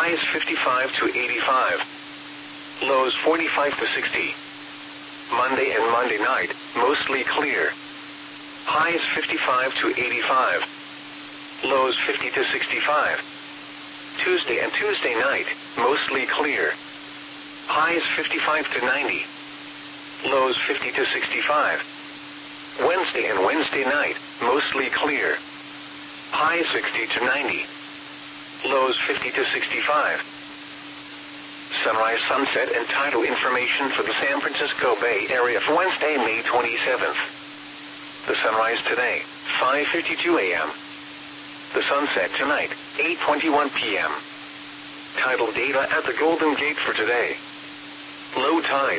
Highs 55 to 85. Lows 45 to 60. Monday and Monday night, mostly clear. Highs 55 to 85. Lows 50 to 65. Tuesday and Tuesday night, mostly clear. Highs 55 to 90. Lows 50 to 65. Wednesday and Wednesday night, mostly clear. Highs 60 to 90. Lows 50 to 65. Sunrise, sunset, and tidal information for the San Francisco Bay Area for Wednesday, May 27th. The sunrise today, 5:52 a.m. The sunset tonight, 8:21 p.m. Tidal data at the Golden Gate for today. Low tide,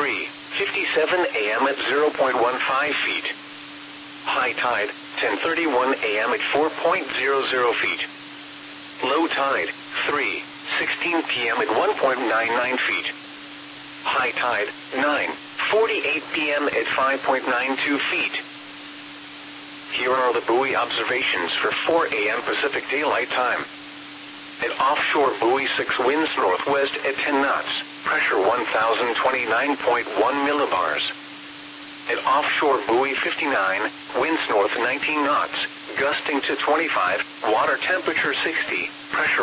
3:57 a.m. at 0.15 feet. High tide, 10:31 a.m. at 4.00 feet. Low tide, 3:16 p.m. at 1.99 feet. High tide, 9:48 p.m. at 5.92 feet. Here are the buoy observations for 4 a.m. Pacific Daylight Time. At offshore buoy 6, winds northwest at 10 knots, pressure 1,029.1 millibars. At offshore buoy 59, winds north 19 knots, gusting to 25, water temperature 60, pressure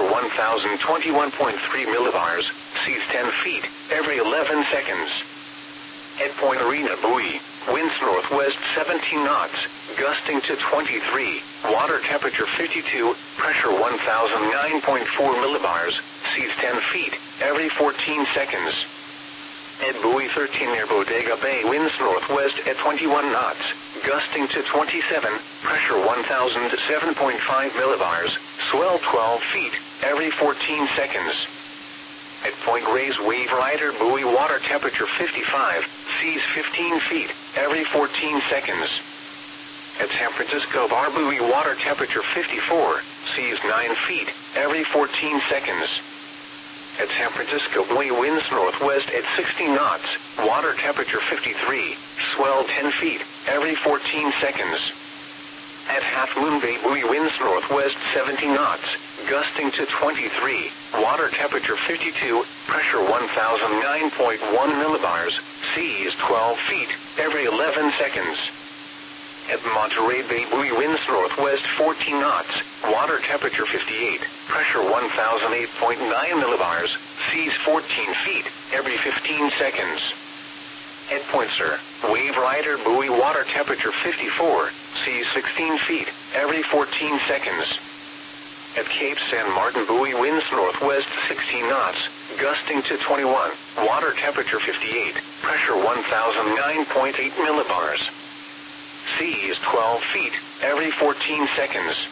1,021.3 millibars, seas 10 feet, every 11 seconds. At Point Arena buoy, winds northwest 17 knots, gusting to 23, water temperature 52, pressure 1,009.4 millibars, seas 10 feet, every 14 seconds. At buoy 13 near Bodega Bay, winds northwest at 21 knots, gusting to 27, pressure 1,007.5 millibars, swell 12 feet, every 14 seconds. At Point Reyes Wave Rider buoy, water temperature 55, seas 15 feet, every 14 seconds. At San Francisco Bar buoy, water temperature 54, seas 9 feet, every 14 seconds. At San Francisco buoy, winds northwest at 60 knots, water temperature 53, swell 10 feet, every 14 seconds. At Half Moon Bay buoy, winds northwest 70 knots, gusting to 23, water temperature 52, pressure 1,009.1 millibars, seas 12 feet, every 11 seconds. At Monterey Bay buoy, winds northwest 14 knots, water temperature 58, pressure 1,008.9 millibars, seas 14 feet, every 15 seconds. At Point Sur, Wave Rider buoy, water temperature 54, seas 16 feet, every 14 seconds. At Cape San Martin buoy, winds northwest 16 knots, gusting to 21, water temperature 58, pressure 1,009.8 millibars. Seas 12 feet, every 14 seconds.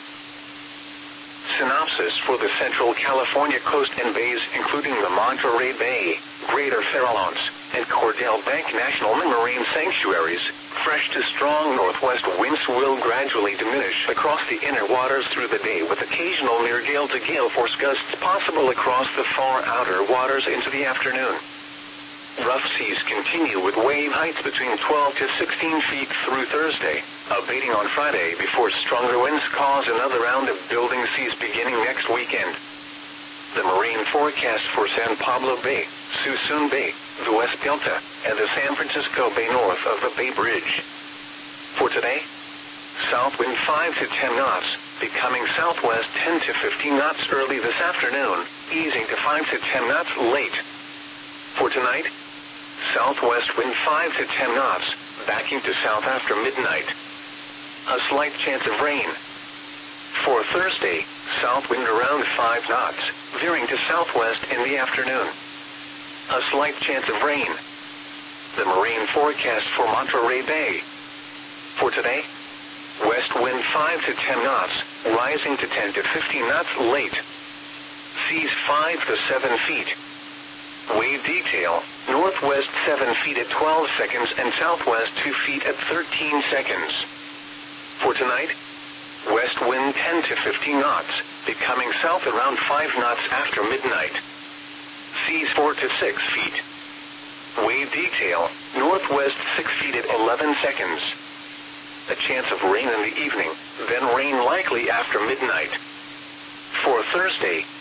Synopsis for the Central California coast and bays, including the Monterey Bay, Greater Farallones, and Cordell Bank National Marine Sanctuaries. Fresh to strong northwest winds will gradually diminish across the inner waters through the day, with occasional near gale to gale force gusts possible across the far outer waters into the afternoon. Rough seas continue with wave heights between 12 to 16 feet through Thursday, abating on Friday before stronger winds cause another round of building seas beginning next weekend. The marine forecast for San Pablo Bay, Suisun Bay, the West Delta, and the San Francisco Bay north of the Bay Bridge. For today, south wind 5 to 10 knots, becoming southwest 10 to 15 knots early this afternoon, easing to 5 to 10 knots late. For tonight, southwest wind 5 to 10 knots, backing to south after midnight. A slight chance of rain. For Thursday, south wind around 5 knots, veering to southwest in the afternoon. A slight chance of rain. The marine forecast for Monterey Bay. For today, west wind 5 to 10 knots, rising to 10 to 15 knots late. Seas 5 to 7 feet. Wave detail, northwest 7 feet at 12 seconds and southwest 2 feet at 13 seconds. For tonight, west wind 10 to 15 knots, becoming south around 5 knots after midnight. Seas 4 to 6 feet. Wave detail, northwest 6 feet at 11 seconds. A chance of rain in the evening, then rain likely after midnight. For Thursday,